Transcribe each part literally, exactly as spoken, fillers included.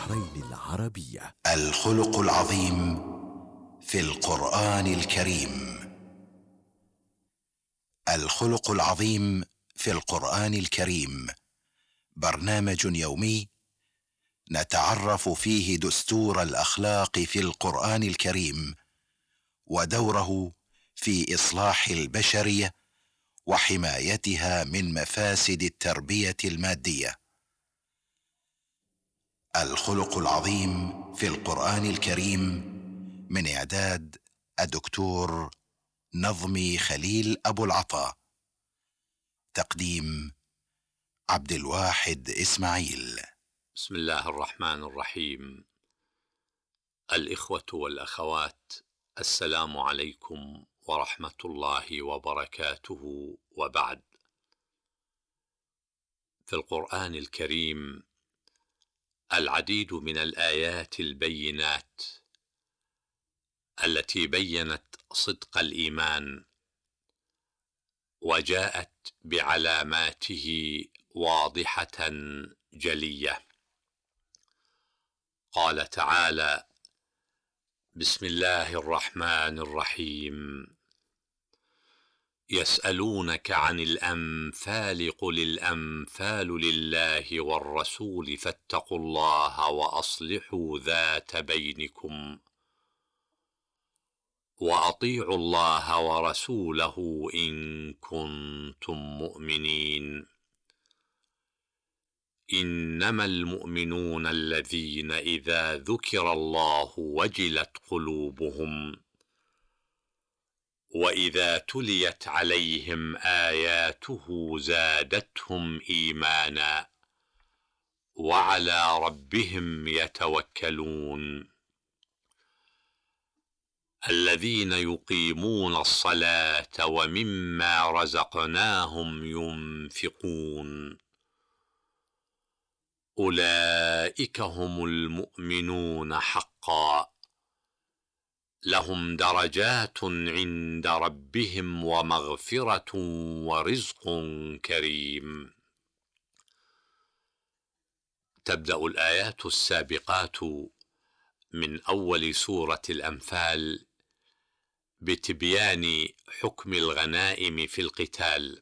البحرين العربية. الخلق العظيم في القرآن الكريم. الخلق العظيم في القرآن الكريم برنامج يومي نتعرف فيه دستور الأخلاق في القرآن الكريم ودوره في إصلاح البشرية وحمايتها من مفاسد التربية المادية. الخلق العظيم في القرآن الكريم من إعداد الدكتور نظمي خليل أبو العطا، تقديم عبد الواحد إسماعيل. بسم الله الرحمن الرحيم. الإخوة والأخوات، السلام عليكم ورحمة الله وبركاته، وبعد. في القرآن الكريم العديد من الآيات البينات التي بيّنت صدق الإيمان وجاءت بعلاماته واضحة جلية. قال تعالى: بسم الله الرحمن الرحيم: يسألونك عن الأنفال قل الأنفال لله والرسول فاتقوا الله وأصلحوا ذات بينكم وأطيعوا الله ورسوله إن كنتم مؤمنين. إنما المؤمنون الذين إذا ذكر الله وجلت قلوبهم وإذا تليت عليهم آياته زادتهم إيمانا وعلى ربهم يتوكلون. الذين يقيمون الصلاة ومما رزقناهم ينفقون أولئك هم المؤمنون حقا لهم درجات عند ربهم ومغفرة ورزق كريم. تبدأ الآيات السابقات من أول سورة الأنفال بتبيان حكم الغنائم في القتال،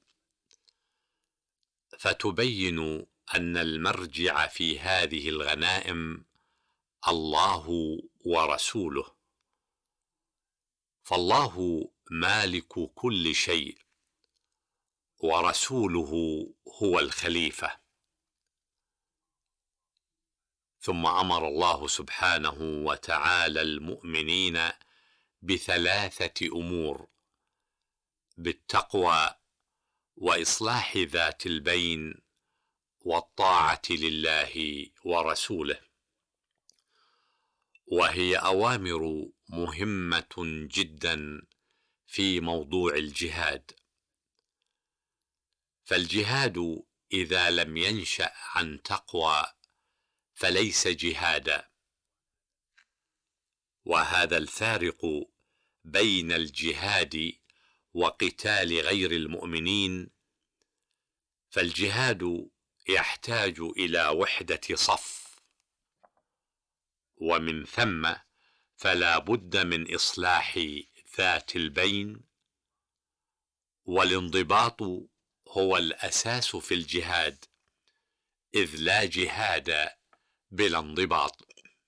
فتبين أن المرجع في هذه الغنائم الله ورسوله، فالله مالك كل شيء ورسوله هو الخليفة. ثم أمر الله سبحانه وتعالى المؤمنين بثلاثة أمور: بالتقوى وإصلاح ذات البين والطاعة لله ورسوله، وهي أوامر مهمة جدا في موضوع الجهاد. فالجهاد إذا لم ينشأ عن تقوى فليس جهادا، وهذا الفارق بين الجهاد وقتال غير المؤمنين. فالجهاد يحتاج إلى وحدة صف، ومن ثم فلا بد من إصلاح ذات البين، والانضباط هو الأساس في الجهاد، إذ لا جهاد بلا انضباط.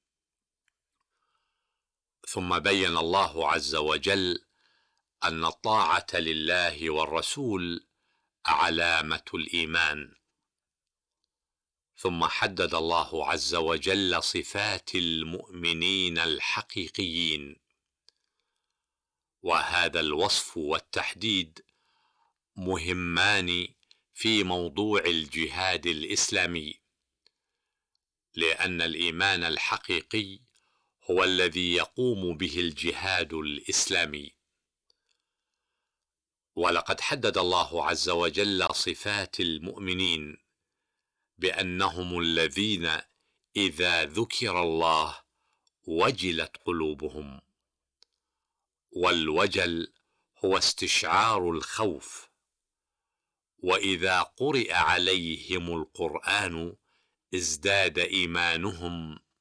ثم بين الله عز وجل أن الطاعة لله والرسول علامة الإيمان. ثم حدد الله عز وجل صفات المؤمنين الحقيقيين، وهذا الوصف والتحديد مهمان في موضوع الجهاد الإسلامي، لأن الإيمان الحقيقي هو الذي يقوم به الجهاد الإسلامي. ولقد حدد الله عز وجل صفات المؤمنين بأنهم الذين إذا ذكر الله وجلت قلوبهم، والوجل هو استشعار الخوف، وإذا قرئ عليهم القرآن ازداد إيمانهم